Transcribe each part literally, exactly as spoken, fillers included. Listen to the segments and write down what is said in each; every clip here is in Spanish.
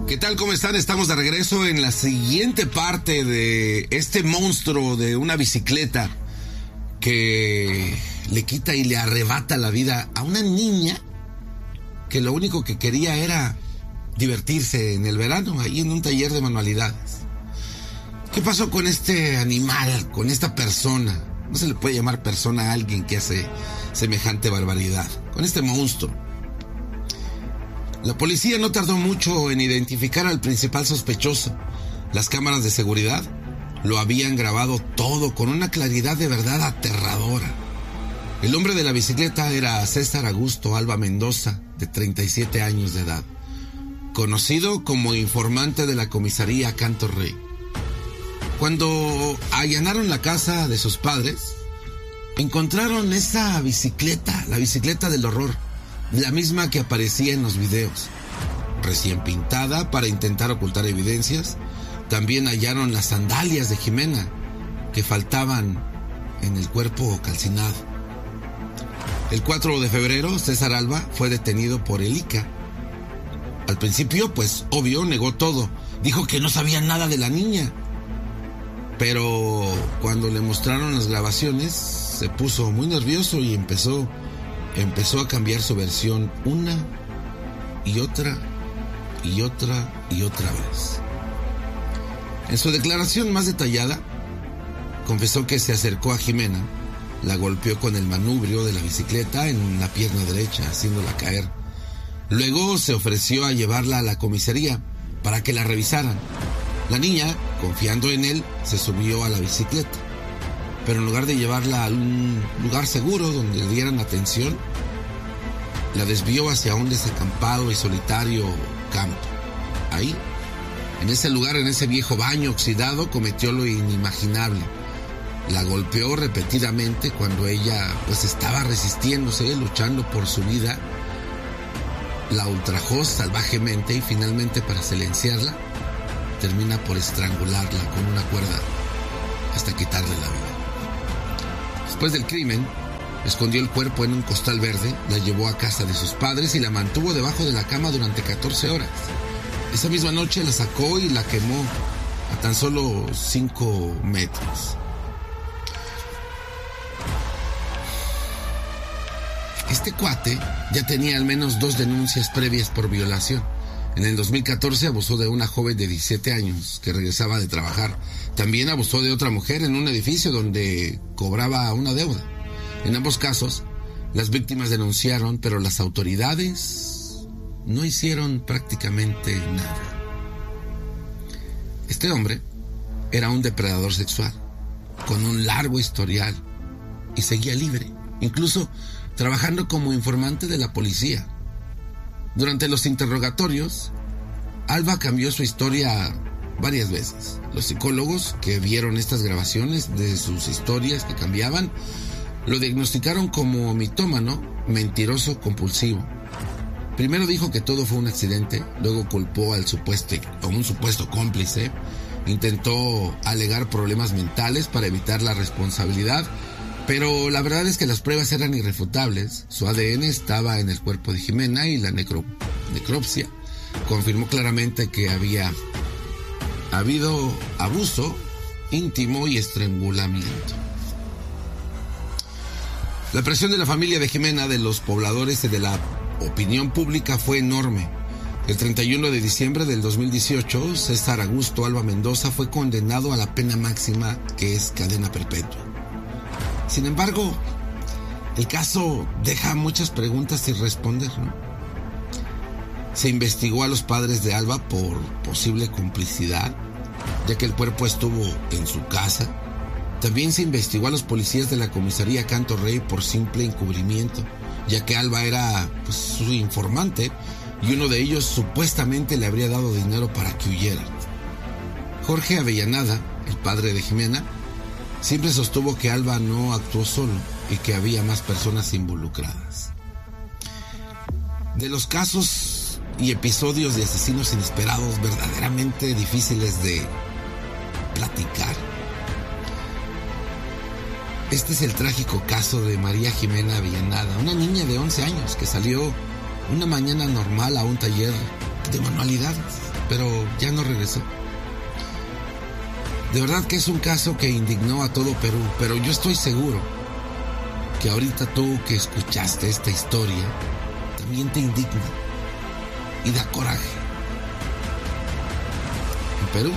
¿Qué tal? ¿Cómo están? Estamos de regreso en la siguiente parte de este monstruo de una bicicleta que le quita y le arrebata la vida a una niña que lo único que quería era divertirse en el verano, ahí en un taller de manualidades. ¿Qué pasó con este animal, con esta persona? No se le puede llamar persona a alguien que hace semejante barbaridad. Con este monstruo. La policía no tardó mucho en identificar al principal sospechoso. Las cámaras de seguridad lo habían grabado todo con una claridad de verdad aterradora. El hombre de la bicicleta era César Augusto Alba Mendoza, de treinta y siete años de edad, conocido como informante de la comisaría Canto Rey. Cuando allanaron la casa de sus padres, encontraron esa bicicleta, la bicicleta del horror, la misma que aparecía en los videos, recién pintada para intentar ocultar evidencias. También hallaron las sandalias de Jimena, que faltaban en el cuerpo calcinado. El cuatro de febrero, César Alba fue detenido por el I C A. Al principio, pues, obvio, negó todo. Dijo que no sabía nada de la niña. Pero cuando le mostraron las grabaciones, se puso muy nervioso y empezó, empezó a cambiar su versión una y otra y otra y otra vez. En su declaración más detallada, confesó que se acercó a Jimena, la golpeó con el manubrio de la bicicleta en la pierna derecha, haciéndola caer. Luego se ofreció a llevarla a la comisaría para que la revisaran. La niña, confiando en él, se subió a la bicicleta, pero en lugar de llevarla a un lugar seguro donde le dieran atención, la desvió hacia un desacampado y solitario campo. Ahí, en ese lugar, en ese viejo baño oxidado, cometió lo inimaginable. La golpeó repetidamente cuando ella pues estaba resistiéndose, luchando por su vida. La ultrajó salvajemente y finalmente, para silenciarla, termina por estrangularla con una cuerda hasta quitarle la vida. Después del crimen, escondió el cuerpo en un costal verde, la llevó a casa de sus padres y la mantuvo debajo de la cama durante catorce horas. Esa misma noche la sacó y la quemó a tan solo cinco metros. Este cuate ya tenía al menos dos denuncias previas por violación. En el dos mil catorce abusó de una joven de diecisiete años que regresaba de trabajar. También abusó de otra mujer en un edificio donde cobraba una deuda. En ambos casos, las víctimas denunciaron, pero las autoridades no hicieron prácticamente nada. Este hombre era un depredador sexual, con un largo historial, y seguía libre, incluso trabajando como informante de la policía. Durante los interrogatorios, Alba cambió su historia varias veces. Los psicólogos que vieron estas grabaciones de sus historias que cambiaban, lo diagnosticaron como mitómano, mentiroso compulsivo. Primero dijo que todo fue un accidente, luego culpó al supuesto, a un supuesto cómplice, intentó alegar problemas mentales para evitar la responsabilidad, pero la verdad es que las pruebas eran irrefutables. Su A D N estaba en el cuerpo de Jimena y la necro, necropsia confirmó claramente que había habido abuso íntimo y estrangulamiento. La presión de la familia de Jimena, de los pobladores y de la opinión pública fue enorme. El treinta y uno de diciembre del dos mil dieciocho, César Augusto Alba Mendoza fue condenado a la pena máxima, que es cadena perpetua. Sin embargo, el caso deja muchas preguntas sin responder, ¿no? Se investigó a los padres de Alba por posible complicidad, ya que el cuerpo estuvo en su casa. También se investigó a los policías de la comisaría Canto Rey por simple encubrimiento, ya que Alba era pues, su informante y uno de ellos supuestamente le habría dado dinero para que huyera. Jorge Avellaneda, el padre de Jimena, siempre sostuvo que Alba no actuó solo y que había más personas involucradas. De los casos y episodios de asesinos inesperados verdaderamente difíciles de platicar, este es el trágico caso de María Jimena Avellaneda, una niña de once años que salió una mañana normal a un taller de manualidades. pero ya no regresó. De verdad que es un caso que indignó a todo Perú, pero yo estoy seguro que ahorita tú que escuchaste esta historia también te indigna y da coraje. En Perú,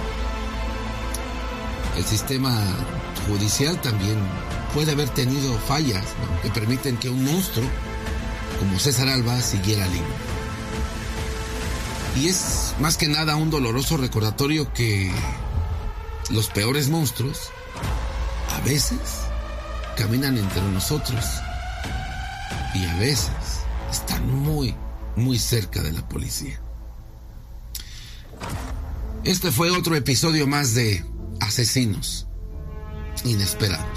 el sistema judicial también puede haber tenido fallas, ¿no?, que permiten que un monstruo como César Alba siguiera libre. Y es más que nada un doloroso recordatorio que los peores monstruos a veces caminan entre nosotros y a veces están muy, muy cerca de la policía. Este fue otro episodio más de Asesinos Inesperados.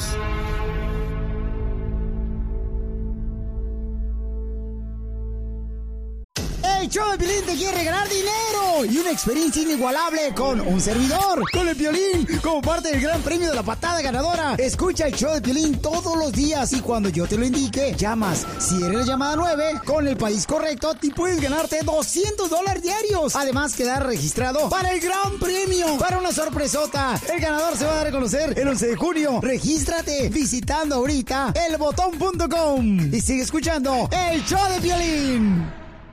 El show de Piolín te quiere regalar dinero y una experiencia inigualable con un servidor, con el Piolín, como parte del gran premio de la patada ganadora. Escucha el show de Piolín todos los días y cuando yo te lo indique, llamas. Si eres la llamada nueve, con el país correcto, te puedes ganarte doscientos dólares diarios. Además, quedar registrado para el gran premio, para una sorpresota. El ganador se va a dar a conocer el once de junio. Regístrate visitando ahorita el botón punto com y sigue escuchando el show de Piolín.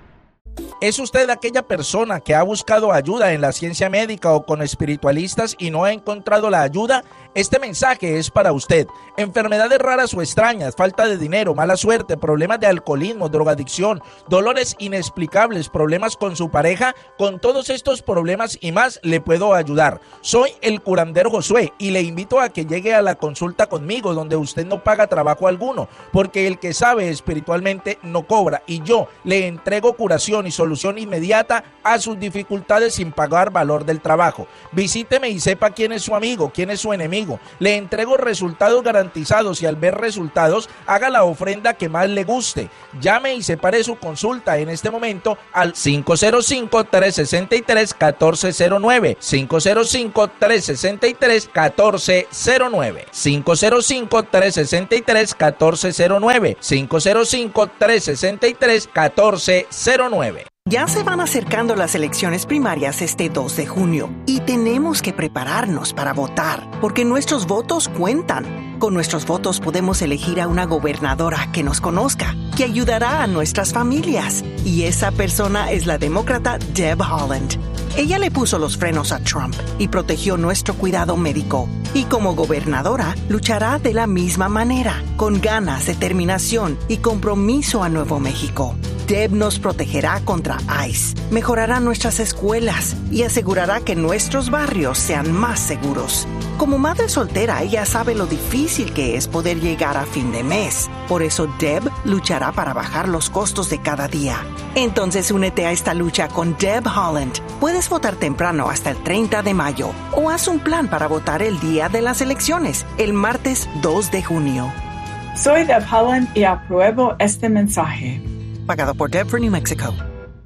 ¿Es usted aquella persona que ha buscado ayuda en la ciencia médica o con espiritualistas y no ha encontrado la ayuda? Este mensaje es para usted. Enfermedades raras o extrañas, falta de dinero, mala suerte, problemas de alcoholismo, drogadicción, dolores inexplicables, problemas con su pareja. Con todos estos problemas y más le puedo ayudar. Soy el curandero Josué y le invito a que llegue a la consulta conmigo, donde usted no paga trabajo alguno, porque el que sabe espiritualmente no cobra, y yo le entrego curación y solución inmediata a sus dificultades sin pagar valor del trabajo. Visíteme y sepa quién es su amigo, quién es su enemigo. Le entrego resultados garantizados y al ver resultados, haga la ofrenda que más le guste. Llame y separe su consulta en este momento al cinco cero cinco, tres seis tres, uno cuatro cero nueve, cinco cero cinco, tres seis tres, uno cuatro cero nueve, cinco cero cinco, tres seis tres, uno cuatro cero nueve, cinco cero cinco, tres seis tres, uno cuatro cero nueve. Ya se van acercando las elecciones primarias este dos de junio y tenemos que prepararnos para votar, porque nuestros votos cuentan. Con nuestros votos podemos elegir a una gobernadora que nos conozca, que ayudará a nuestras familias. Y esa persona es la demócrata Deb Haaland. Ella le puso los frenos a Trump y protegió nuestro cuidado médico. Y como gobernadora, luchará de la misma manera, con ganas, determinación y compromiso a Nuevo México. Deb nos protegerá contra ICE, mejorará nuestras escuelas y asegurará que nuestros barrios sean más seguros. Como madre soltera, ella sabe lo difícil que es poder llegar a fin de mes. Por eso Deb luchará para bajar los costos de cada día. Entonces únete a esta lucha con Deb Haaland. Puedes votar temprano hasta el treinta de mayo o haz un plan para votar el día de las elecciones, el martes dos de junio. Soy Deb Haaland y apruebo este mensaje. Pagado por Deb for New Mexico.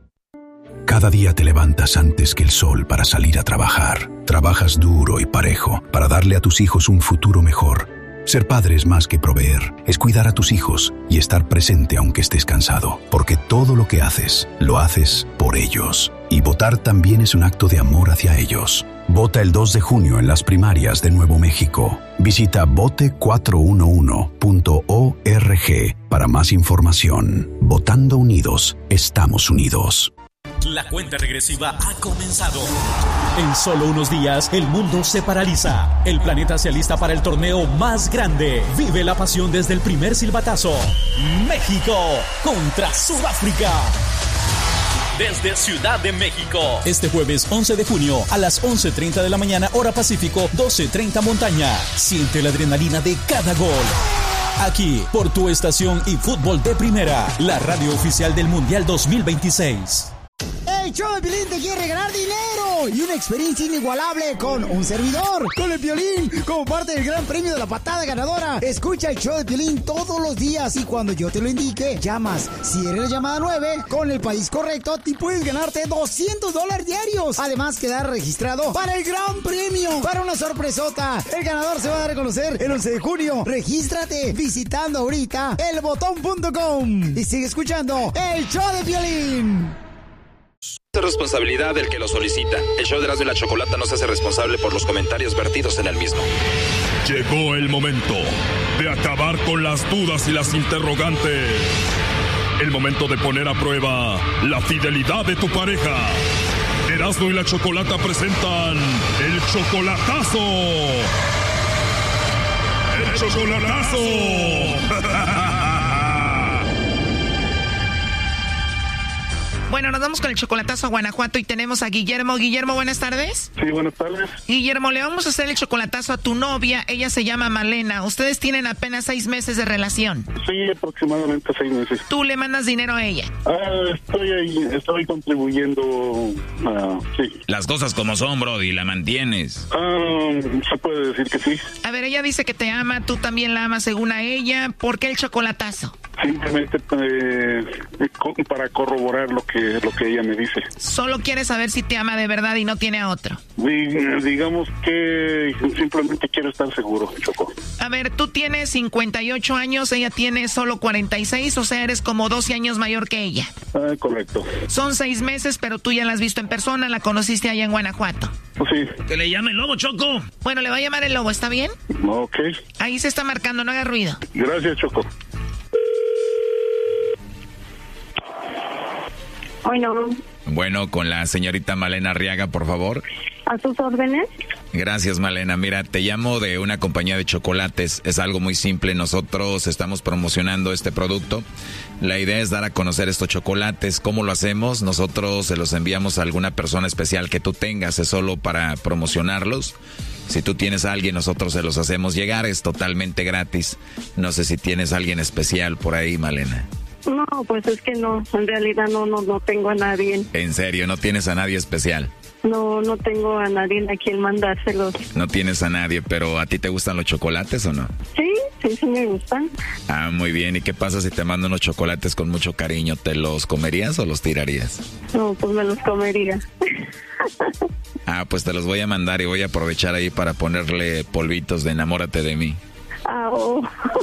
Cada día te levantas antes que el sol para salir a trabajar. Trabajas duro y parejo para darle a tus hijos un futuro mejor. Ser padre es más que proveer, es cuidar a tus hijos y estar presente aunque estés cansado, porque todo lo que haces, lo haces por ellos. Y votar también es un acto de amor hacia ellos. Vota el dos de junio en las primarias de Nuevo México. Visita vote cuatro uno uno punto org para más información. Votando unidos, estamos unidos. La cuenta regresiva ha comenzado. En solo unos días, el mundo se paraliza. El planeta se alista para el torneo más grande. Vive la pasión desde el primer silbatazo. México contra Sudáfrica. Desde Ciudad de México. Este jueves once de junio a las once treinta de la mañana, hora Pacífico, doce treinta montaña. Siente la adrenalina de cada gol. Aquí, por tu estación y fútbol de primera, la radio oficial del Mundial dos mil veintiséis. El show de Piolín te quiere regalar dinero y una experiencia inigualable con un servidor, con el Piolín, como parte del gran premio de la patada ganadora. Escucha el show de Piolín todos los días y cuando yo te lo indique, llamas. Si eres la llamada nueve, con el país correcto, te puedes ganarte doscientos dólares diarios. Además, quedar registrado para el gran premio, para una sorpresota. El ganador se va a dar a conocer el once de junio. Regístrate visitando ahorita el botón punto com y sigue escuchando el show de Piolín. responsabilidad del que lo solicita. El show de Erasmo y la Chocolata no se hace responsable por los comentarios vertidos en el mismo. Llegó el momento de acabar con las dudas y las interrogantes. El momento de poner a prueba la fidelidad de tu pareja. Erasmo y la Chocolata presentan el chocolatazo. ¡El chocolatazo! Bueno, nos vamos con el chocolatazo a Guanajuato y tenemos a Guillermo. Guillermo, buenas tardes. Sí, buenas tardes. Guillermo, le vamos a hacer el chocolatazo a tu novia. Ella se llama Malena. Ustedes tienen apenas seis meses de relación. Sí, aproximadamente seis meses. ¿Tú le mandas dinero a ella? Ah, estoy ahí, estoy contribuyendo. Uh, sí. Las cosas como son, Brody, la mantienes. Ah, se puede decir que sí. A ver, ella dice que te ama, tú también la amas según a ella. ¿Por qué el chocolatazo? Simplemente eh, para corroborar lo que lo que ella me dice. Solo quiere saber si te ama de verdad y no tiene a otro. Digamos que simplemente quiero estar seguro, Choco. A ver, tú tienes cincuenta y ocho años, ella tiene solo cuarenta y seis, o sea, eres como doce años mayor que ella. Ah, correcto. Son seis meses, pero tú ya la has visto en persona, la conociste allá en Guanajuato. Sí. Que le llame el lobo, Choco. Bueno, le va a llamar el lobo, ¿está bien? Ok. Ahí se está marcando, no haga ruido. Gracias, Choco. Bueno. Bueno, con la señorita Malena Arriaga, por favor. ¿A sus órdenes? Gracias, Malena. Mira, te llamo de una compañía de chocolates. Es algo muy simple. Nosotros estamos promocionando este producto. La idea es dar a conocer estos chocolates. ¿Cómo lo hacemos? Nosotros se los enviamos a alguna persona especial que tú tengas. Es solo para promocionarlos. Si tú tienes a alguien, nosotros se los hacemos llegar. Es totalmente gratis. No sé si tienes a alguien especial por ahí, Malena. No, pues es que no, en realidad no, no, no tengo a nadie. ¿En serio? ¿No tienes a nadie especial? No, no tengo a nadie a quien mandárselos. No tienes a nadie, pero ¿a ti te gustan los chocolates o no? Sí, sí, sí me gustan. Ah, muy bien. ¿Y qué pasa si te mando unos chocolates con mucho cariño? ¿Te los comerías o los tirarías? No, pues me los comería. Ah, pues te los voy a mandar y voy a aprovechar ahí para ponerle polvitos de enamórate de mí. Ah, oh.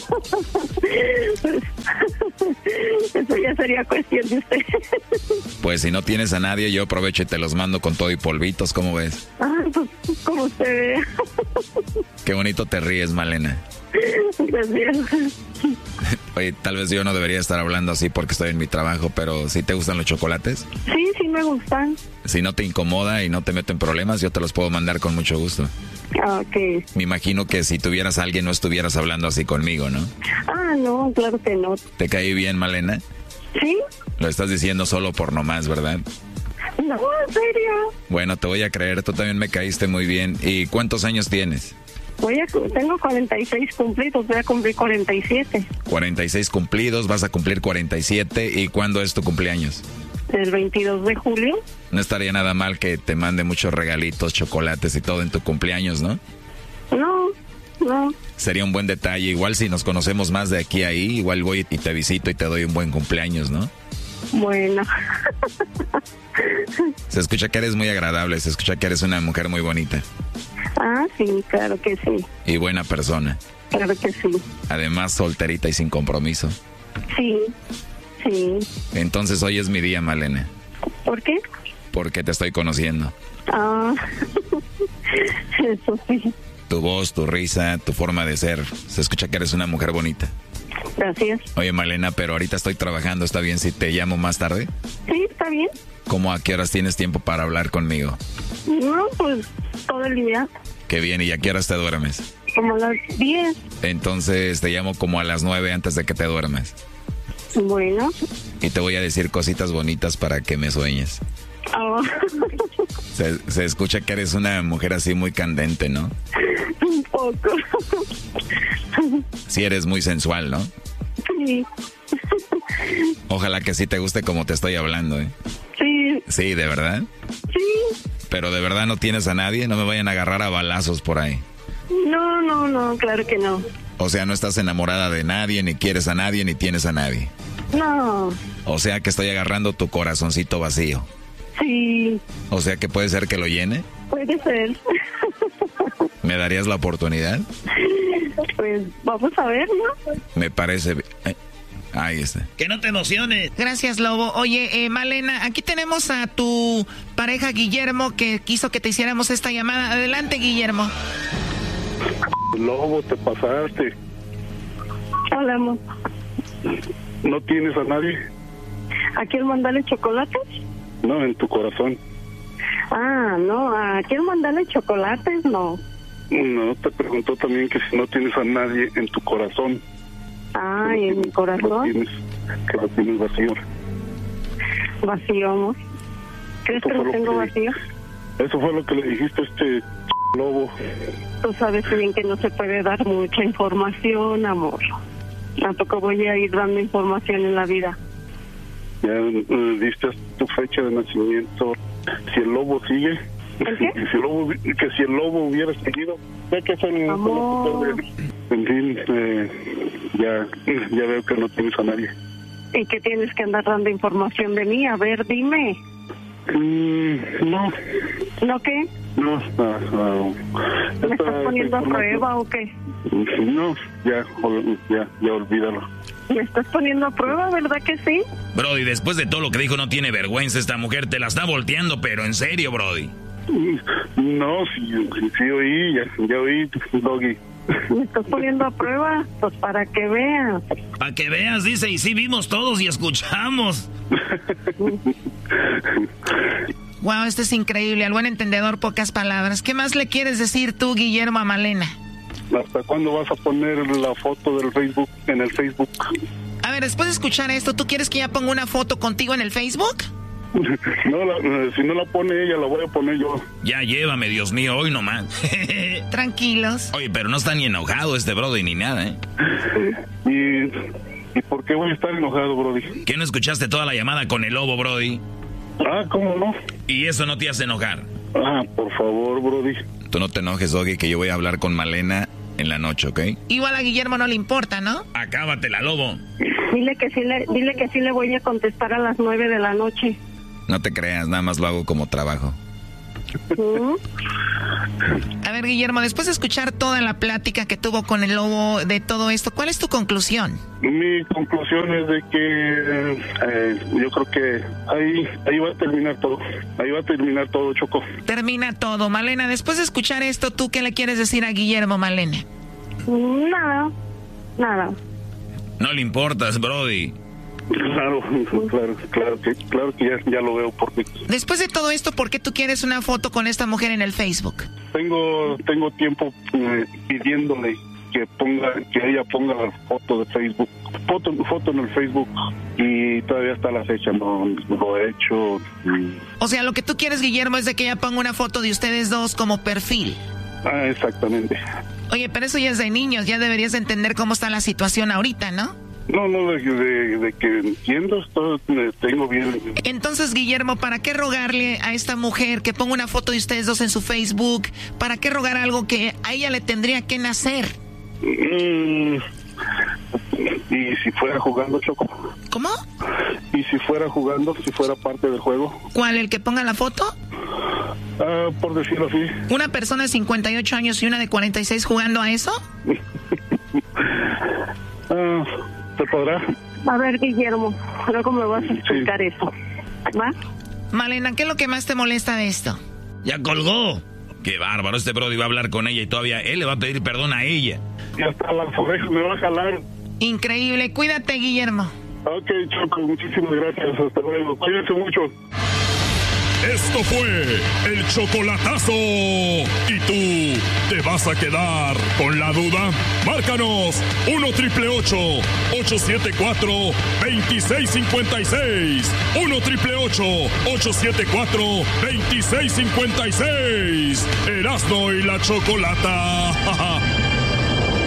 Eso ya sería cuestión de usted. Pues si no tienes a nadie, yo aprovecho y te los mando con todo y polvitos, ¿cómo ves? Ah, pues como usted vea. Qué bonito te ríes, Malena. Gracias. Oye, tal vez yo no debería estar hablando así porque estoy en mi trabajo, pero ¿sí te gustan los chocolates? Sí, sí me gustan. Si no te incomoda y no te meto en problemas, yo te los puedo mandar con mucho gusto. Ah, ok. Me imagino que si tuvieras a alguien no estuvieras hablando así conmigo, ¿no? Ah, no, claro que no. ¿Te caí bien, Malena? Sí. Lo estás diciendo solo por nomás, ¿verdad? No, en serio. Bueno, te voy a creer, tú también me caíste muy bien. ¿Y cuántos años tienes? Voy a, tengo cuarenta y seis cumplidos, voy a cumplir cuarenta y siete. cuarenta y seis cumplidos, vas a cumplir cuarenta y siete. ¿Y cuándo es tu cumpleaños? El veintidós de julio. No estaría nada mal que te mande muchos regalitos, chocolates y todo en tu cumpleaños, ¿no? No, no. Sería un buen detalle. Igual si nos conocemos más de aquí a ahí, igual voy y te visito y te doy un buen cumpleaños, ¿no? Bueno. Se escucha que eres muy agradable, se escucha que eres una mujer muy bonita. Ah, sí, claro que sí. Y buena persona. Claro que sí. Además, solterita y sin compromiso. Sí, sí. Entonces hoy es mi día, Malena. ¿Por qué? Porque te estoy conociendo. Ah, eso sí. Tu voz, tu risa, tu forma de ser. Se escucha que eres una mujer bonita. Gracias. Oye, Malena, pero ahorita estoy trabajando. ¿Está bien si te llamo más tarde? Sí, está bien. ¿Cómo a qué horas tienes tiempo para hablar conmigo? No, pues todo el día. Qué bien, ¿y a qué horas te duermes? Como a las diez. Entonces te llamo como a las nueve antes de que te duermas. Bueno. Y te voy a decir cositas bonitas para que me sueñes. Oh. Se, se escucha que eres una mujer así muy candente, ¿no? Un poco. Sí, eres muy sensual, ¿no? Sí. Ojalá que sí te guste como te estoy hablando, ¿eh? Sí. Sí, ¿de verdad? Sí. Pero de verdad no tienes a nadie, no me vayan a agarrar a balazos por ahí. No, no, no, claro que no. O sea, no estás enamorada de nadie, ni quieres a nadie, ni tienes a nadie. No. O sea que estoy agarrando tu corazoncito vacío. Sí. O sea que puede ser que lo llene. Puede ser. ¿Me darías la oportunidad? Pues vamos a ver, ¿no? Me parece... Eh, Ahí está. Que no te emociones. Gracias, Lobo. Oye, eh, Malena, aquí tenemos a tu pareja Guillermo que quiso que te hiciéramos esta llamada. Adelante, Guillermo. Lobo, te pasaste. Hola, amor. ¿No tienes a nadie? ¿A quién mandarle chocolates? No, en tu corazón. Ah, no, ¿a quién mandarle chocolates? No. No, te preguntó también que si no tienes a nadie en tu corazón. Ay, en mi corazón. Que lo tienes, que lo tienes vacío. Vacío, amor. ¿Crees que lo tengo vacío? Eso fue lo que le dijiste a este Lobo. Tú sabes bien que no se puede dar mucha información, amor. Tampoco voy a ir dando información en la vida. Ya uh, diste tu fecha de nacimiento. Si el Lobo sigue, ¿El qué? Si el lobo, que si el Lobo hubiera seguido, ya que fue el... Amor. En fin, eh, ya, ya veo que no tienes a nadie. ¿Y que tienes que andar dando información de mí? A ver, dime. Mm, no. ¿No qué? No, no, no. ¿Me estás poniendo a prueba o qué? No, ya, ya, ya olvídalo. ¿Me estás poniendo a prueba, verdad que sí? Brody, después de todo lo que dijo, no tiene vergüenza esta mujer. Te la está volteando, pero en serio, Brody. No, sí, sí, sí oí, ya, ya oí, Doggy. ¿Me estás poniendo a prueba? Pues para que veas. Para que veas, dice, y sí vimos todos y escuchamos. Wow, esto es increíble. Al buen entendedor, pocas palabras. ¿Qué más le quieres decir tú, Guillermo, a Malena? ¿Hasta cuándo vas a poner la foto del Facebook en el Facebook? A ver, después de escuchar esto, ¿tú quieres que ya ponga una foto contigo en el Facebook? No, la, si no la pone ella, la voy a poner yo. Ya llévame, Dios mío, hoy nomás. Tranquilos. Oye, pero no está ni enojado este Brody ni nada, ¿eh? ¿Y, ¿Y por qué voy a estar enojado, Brody? ¿Que no escuchaste toda la llamada con el Lobo, Brody? Ah, ¿cómo no? ¿Y eso no te hace enojar? Ah, por favor, Brody. Tú no te enojes, Doggy, que yo voy a hablar con Malena en la noche, ¿ok? Igual a Guillermo no le importa, ¿no? Acábatela, Lobo. Dile que sí le, dile que sí le voy a contestar a las nueve de la noche. No te creas, nada más lo hago como trabajo. ¿Mm? A ver, Guillermo, después de escuchar toda la plática que tuvo con el Lobo de todo esto, ¿cuál es tu conclusión? Mi conclusión es de que eh, yo creo que ahí, ahí va a terminar todo. Ahí va a terminar todo, Choco. Termina todo. Malena, después de escuchar esto, ¿tú qué le quieres decir a Guillermo, Malena? Nada, nada. No le importas, Brody. Claro, claro, claro que, claro que ya, ya lo veo porque... Después de todo esto, ¿por qué tú quieres una foto con esta mujer en el Facebook? Tengo, tengo tiempo eh, pidiéndole que ponga, que ella ponga la foto de Facebook, foto, foto en el Facebook, y todavía está la fecha, no, no lo he hecho. Y... O sea, lo que tú quieres, Guillermo, es de que ella ponga una foto de ustedes dos como perfil. Ah, exactamente. Oye, pero eso ya es de niños, ya deberías entender cómo está la situación ahorita, ¿no? No, no, de, de, de que entiendo, esto tengo bien. Entonces, Guillermo, ¿para qué rogarle a esta mujer que ponga una foto de ustedes dos en su Facebook? ¿Para qué rogar algo que a ella le tendría que nacer? Mm, ¿Y si fuera jugando, Choco? ¿Cómo? ¿Y si fuera jugando, si fuera parte del juego? ¿Cuál, el que ponga la foto? Ah, por decirlo así. ¿Una persona de cincuenta y ocho años y una de cuarenta y seis jugando a eso? Ah... ¿Se podrá? A ver, Guillermo, luego me vas a explicar sí. eso. ¿Va? Malena, ¿qué es lo que más te molesta de esto? ¡Ya colgó! ¡Qué bárbaro! Este Brody va a hablar con ella y todavía él le va a pedir perdón a ella. Ya está, las orejas me va a jalar. Increíble. Cuídate, Guillermo. Ok, Choco, muchísimas gracias. Hasta luego. Cuídense mucho. Esto fue el chocolatazo. ¿Y tú te vas a quedar con la duda? Márcanos uno triple ocho, ocho siete cuatro, dos seis cinco seis. uno triple ocho, ocho siete cuatro, dos seis cinco seis. Erasmo y la Chocolata.